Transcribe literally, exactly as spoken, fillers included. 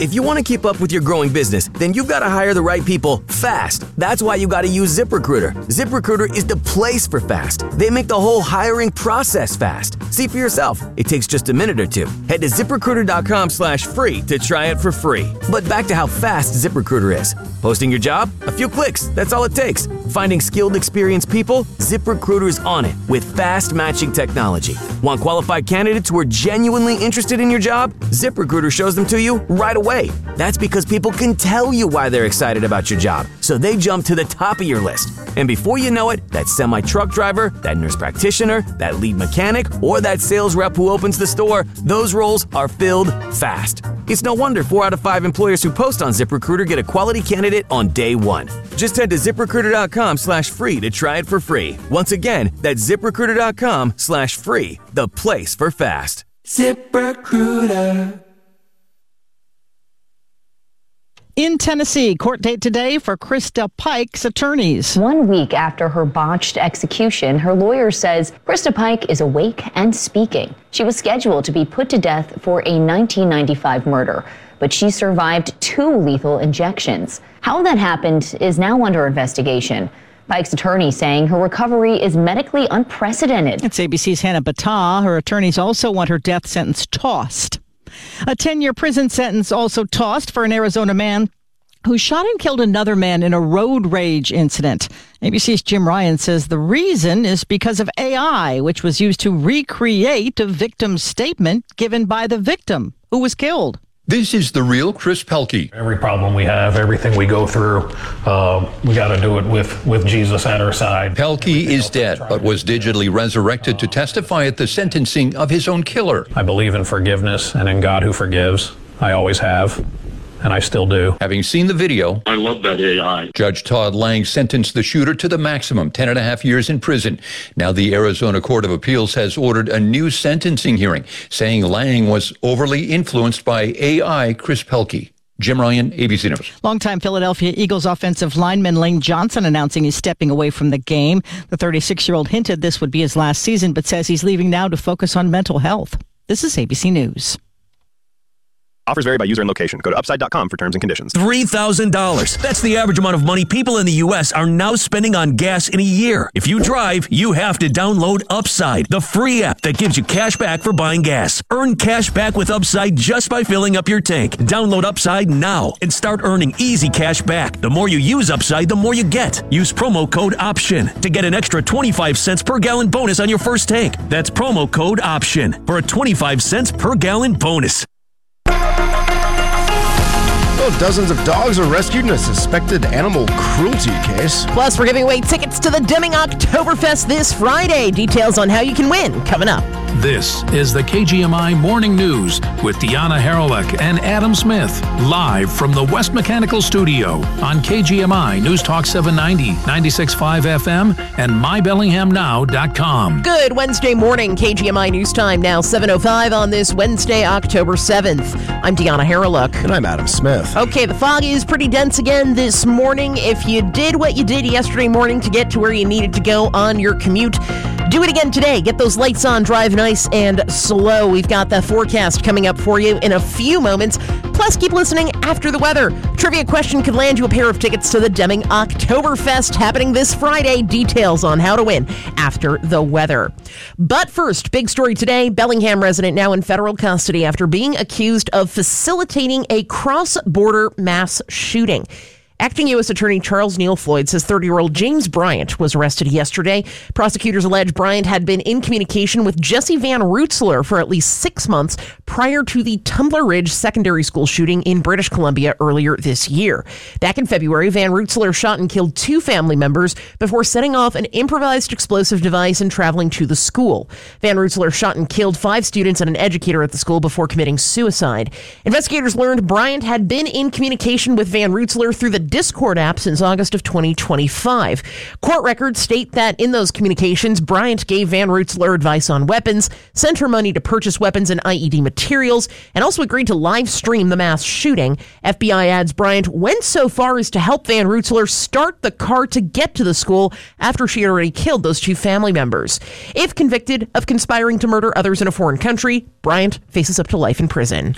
If you want to keep up with your growing business, then you've got to hire the right people fast. That's why you got to use ZipRecruiter. ZipRecruiter is the place for fast. They make the whole hiring process fast. See for yourself. It takes just a minute or two. Head to ZipRecruiter.com slash free to try it for free. But back to how fast ZipRecruiter is. Posting your job? A few clicks. That's all it takes. Finding skilled, experienced people? ZipRecruiter's on it with fast matching technology. Want qualified candidates who are genuinely interested in your job? ZipRecruiter shows them to you right away. That's because people can tell you why they're excited about your job, so they jump to the top of your list. And before you know it, that semi-truck driver, that nurse practitioner, that lead mechanic, or that sales rep who opens the store, those roles are filled fast. It's no wonder four out of five employers who post on ZipRecruiter get a quality candidate on day one. Just head to ZipRecruiter.com slash free to try it for free. Once again, that's ZipRecruiter.com slash free, the place for fast. ZipRecruiter. In Tennessee, court date today for Krista Pike's attorneys. One week after her botched execution, her lawyer says Krista Pike is awake and speaking. She was scheduled to be put to death for a nineteen ninety-five murder, but she survived two lethal injections. How that happened is now under investigation. Pike's attorney saying her recovery is medically unprecedented. It's A B C's Hannah Battah. Her attorneys also want her death sentence tossed. A ten-year prison sentence also tossed for an Arizona man who shot and killed another man in a road rage incident. A B C's Jim Ryan says the reason is because of A I, which was used to recreate a victim's statement given by the victim who was killed. This is the real Chris Pelkey. Every problem we have, everything we go through, uh, we got to do it with, with Jesus at our side. Pelkey is dead, but was digitally resurrected to testify at the sentencing of his own killer. I believe in forgiveness and in God who forgives. I always have. And I still do. Having seen the video, I love that A I. Judge Todd Lang sentenced the shooter to the maximum, ten and a half years in prison. Now the Arizona Court of Appeals has ordered a new sentencing hearing, saying Lang was overly influenced by A I Chris Pelkey. Jim Ryan, A B C News. Longtime Philadelphia Eagles offensive lineman Lane Johnson announcing he's stepping away from the game. The thirty-six-year-old hinted this would be his last season, but says he's leaving now to focus on mental health. This is A B C News. Offers vary by user and location. Go to upside dot com for terms and conditions. three thousand dollars. That's the average amount of money people in the U S are now spending on gas in a year. If you drive, you have to download Upside, the free app that gives you cash back for buying gas. Earn cash back with Upside just by filling up your tank. Download Upside now and start earning easy cash back. The more you use Upside, the more you get. Use promo code OPTION to get an extra twenty-five cents per gallon bonus on your first tank. That's promo code OPTION for a twenty-five cents per gallon bonus. Well, dozens of dogs are rescued in a suspected animal cruelty case. Plus, we're giving away tickets to the Deming Oktoberfest this Friday. Details on how you can win coming up. This is the K G M I Morning News with Deanna Haralick and Adam Smith, live from the West Mechanical Studio on K G M I News Talk seven ninety, ninety-six point five F M, and my bellingham now dot com. Good Wednesday morning, K G M I News Time now seven oh five on this Wednesday, October seventh. I'm Deanna Haralick. And I'm Adam Smith. Okay, the fog is pretty dense again this morning. If you did what you did yesterday morning to get to where you needed to go on your commute, do it again today. Get those lights on, drive nice and slow. We've got the forecast coming up for you in a few moments. Plus, keep listening after the weather. Trivia question could land you a pair of tickets to the Deming Oktoberfest happening this Friday. Details on how to win after the weather. But first, big story today. Bellingham resident now in federal custody after being accused of facilitating a cross-border mass shooting. Acting U S Attorney Charles Neal Floyd says thirty-year-old James Bryant was arrested yesterday. Prosecutors allege Bryant had been in communication with Jesse Van Rootsler for at least six months prior to the Tumbler Ridge Secondary School shooting in British Columbia earlier this year. Back in February, Van Rootsler shot and killed two family members before setting off an improvised explosive device and traveling to the school. Van Rootsler shot and killed five students and an educator at the school before committing suicide. Investigators learned Bryant had been in communication with Van Rootsler through the Discord app since August of twenty twenty-five. Court records state that in those communications, Bryant gave Van Rootsler advice on weapons, sent her money to purchase weapons and I E D materials, and also agreed to live stream the mass shooting. F B I adds Bryant went so far as to help Van Rootsler start the car to get to the school after she had already killed those two family members. If convicted of conspiring to murder others in a foreign country, Bryant faces up to life in prison.